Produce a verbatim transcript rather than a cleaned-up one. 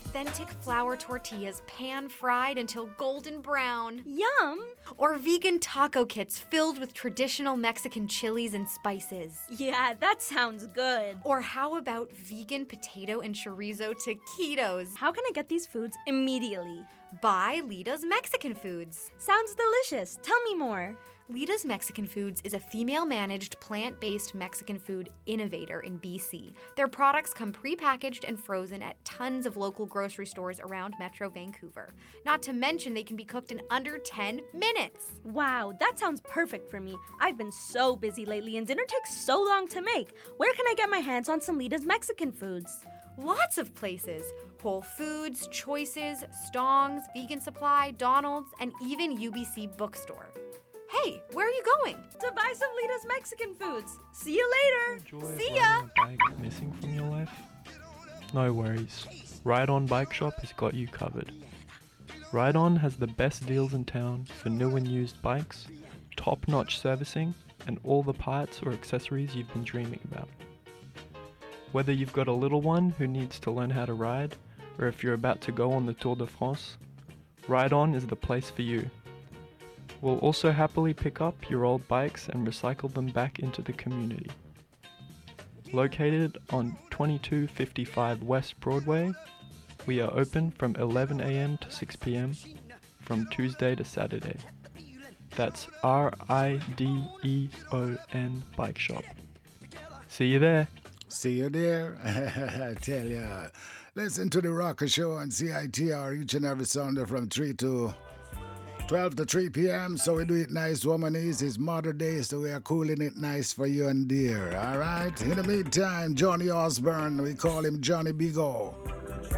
authentic flour tortillas pan-fried until golden brown. Yum! Or vegan taco kits filled with traditional Mexican chilies and spices. Yeah, that sounds good. Or how about vegan potato and chorizo taquitos? How can I get these foods immediately? Buy Lida's Mexican Foods. Sounds delicious. Tell me more. Lida's Mexican Foods is a female-managed, plant-based Mexican food innovator in B C. Their products come pre-packaged and frozen at tons of local grocery stores around Metro Vancouver. Not to mention they can be cooked in under ten minutes. Wow, that sounds perfect for me. I've been so busy lately and dinner takes so long to make. Where can I get my hands on some Lida's Mexican Foods? Lots of places. Whole Foods, Choices, Stong's, Vegan Supply, Donald's, and even U B C Bookstore. Hey, where are you going? To buy some Lida's Mexican Foods. See you later. Joy See of ya. riding a bike missing from your life? No worries. Ride On Bike Shop has got you covered. Ride On has the best deals in town for new and used bikes, top-notch servicing, and all the parts or accessories you've been dreaming about. Whether you've got a little one who needs to learn how to ride, or if you're about to go on the Tour de France, Ride On is the place for you. We'll also happily pick up your old bikes and recycle them back into the community. Located on twenty-two fifty-five West Broadway, we are open from eleven a m to six p m from Tuesday to Saturday. That's R I D E O N Bike Shop. See you there. See you there. I tell ya. Listen to the Rocker Show on C I T R each and every Sunday from three to twelve to three p m So we do it nice, woman. It's Mother Day, so we are cooling it nice for you and dear. All right? In the meantime, Johnny Osborne, we call him Johnny Big O.